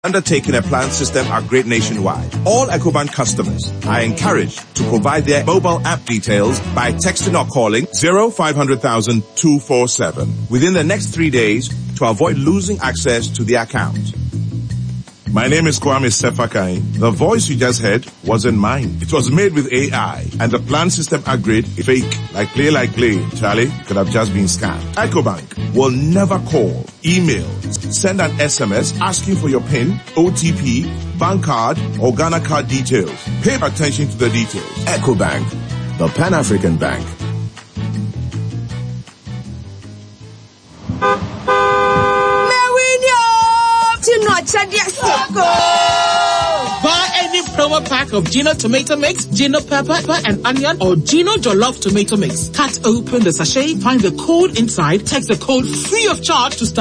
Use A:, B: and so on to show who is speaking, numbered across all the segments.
A: Undertaking a plan system upgrade nationwide. All EcoBank customers are encouraged to provide their mobile app details by texting or calling 0500,000 247 within the next 3 days to avoid losing access to the account. My name is Kwame Sefakai. The voice you just heard wasn't mine. It was made with AI, and the plan system upgrade is fake. Like play. Charlie, could have just been scammed. EcoBank will never call, email, send an SMS asking for your PIN, OTP, bank card, or Ghana card details. Pay attention to the details.
B: EcoBank, the Pan-African Bank.
C: Buy any promo pack of Gino tomato mix, Gino pepper and onion, or Gino jollof tomato mix. Cut open the sachet, find the code inside, text the code free of charge to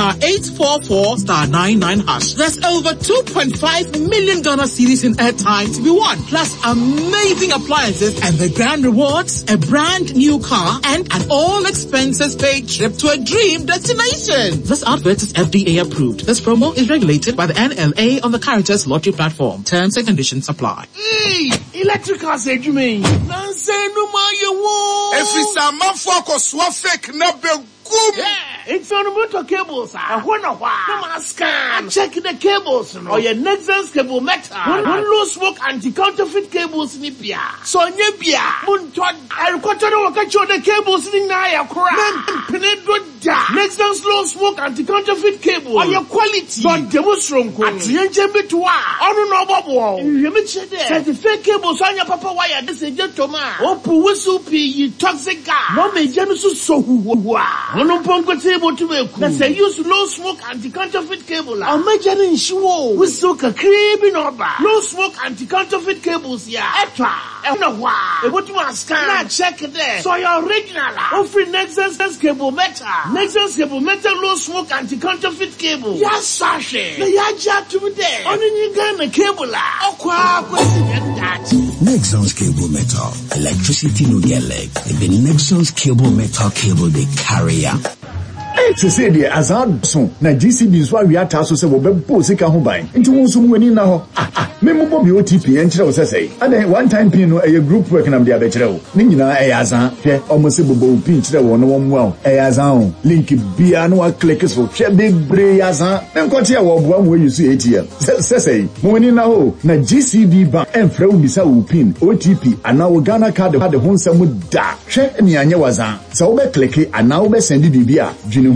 C: *844*99#. There's over 2.5 million Ghana cedis in airtime to be won, plus amazing appliances and the grand rewards, a brand new car, and an all expenses paid trip to a dream destination. This advert is FDA approved. This promo is regulated by the NLA on the Caritas Lottery platform. Terms and conditions apply.
D: Electrical said you mean? Nancy no ma you wo.
E: Every summer focus was fake na be good.
D: Yeah, it's on the motor cables. I wanna why. No ma scan. Check the cables no. Or your Nexans cable metal. One low smoke anti-counterfeit cables ni bia. So nye bia. Mun to I record no waka cho the cables ni na ya kura. Men penedo da. Nexans low smoke anti-counterfeit cable. Or your quality. Don't demonstrate ko. Atiyenje bitwa. Onu no bobo. You me che there. Certificate cables on your papa wire this is just toma. Opu whistle p toxic gas. No me jenu so huwa. Ono pongo table to me. Na say use low smoke anti-counterfeit cable. O meja ni nshiwo. Whistle ka creeping over. Low smoke anti-counterfeit cables ya. Etra. Eno wa. Ebo tu scan. Na check there. So your original. Offer Nexans cable metal. Nexans cable metal low smoke anti-counterfeit cable. Yes, sashe. Na ya ja to there. Oni ni Ghana cable. Okwa kwesi that.
B: Nexans cable metal. Electricity no get leg. The Nexans cable metal cable they carry ya.
F: To say the azad so na GCB so we ataso se wo bebo sika ho ban nti won so mwani na ho memo bobi OTP enkyere wo sesei and one time pin no a group work na me ade kyere wo ni nyina azan hwe omo bobo pin kyere wo no wo mwa azan link bia no wa click so hwe bebre azan enkote ya wo boa mo use ATM sesei mwani na ho na GCB bank enfra wo bisa wo pin OTP ana wo Ghana card ho nsam da hwe ni anye wazan so wo be click ana wo be send bibia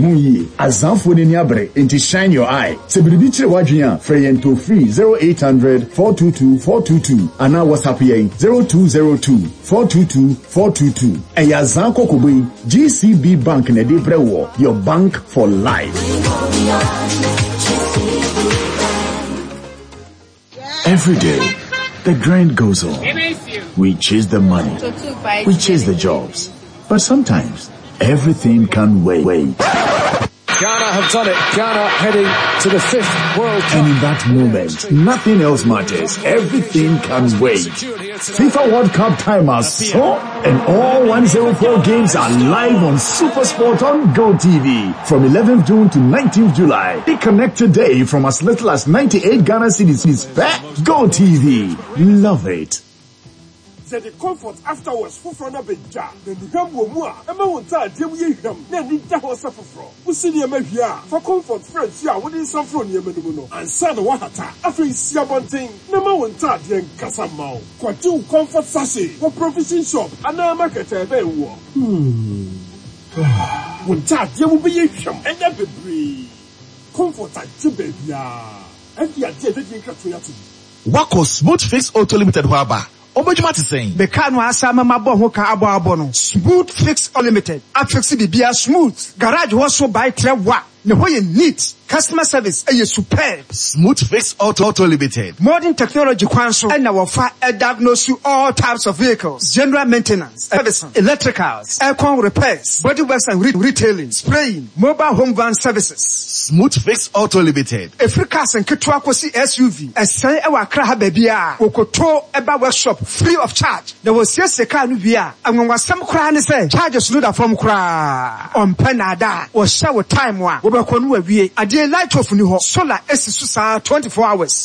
F: Azanfo ni abre into shine your eye. Se biribi kire wadwin free to free 0800 422 422 ana WhatsApp yen 0202 422 422. Azan kokobo GCB Bank na de brewo your bank for life. Every day the grind goes on. We chase the money. We chase the jobs. But sometimes everything can wait.
G: Ghana have done it. Ghana heading to the 5th World Cup.
F: And in that moment, nothing else matters. Everything can wait. FIFA World Cup time has so, and all 104 games are live on SuperSport on GoTV from 11th June to 19th July. They connect today from as little as 98 Ghana cedis. GoTV. Love it.
H: Said the comfort afterwards for front of a jar. Then the gamble more. Emma won't tell you him. Then the jar suffer from. We see the America for comfort friends. Yeah, what is some from Yemenuno and son of Wahata. After his Siabanting, Nema won't tell you in Casamau. Quatu comfort sachet for provision shop and now market a very war. Won't tell you will be him and never breathe. Comfort at Jibebia. And the idea that you got to
I: Wako Smooth Fix Auto Limited Waba. Obejuma ti saying
J: the car no asama mabo ho ka abo no Smooth Fix Unlimited afix bibia smooth garage wo so by trewa ne ho ye neat customer service is superb.
I: Smooth Fix Auto Limited
J: modern technology kwanso and our diagnose you all types of vehicles, general maintenance, servicing, electricals, aircon repairs, body works and retailing, spraying, mobile home van services.
I: Smooth Fix Auto Limited.
J: Africas and kitwa kwasi SUV and say e wa kra ha babia okoto eba workshop free of charge. There was yes car no bia anwa sam kra ne say charges no da from kra on penada o show time wa wo be ko no awie ade die light off ni ho solar esi so saa 24 hours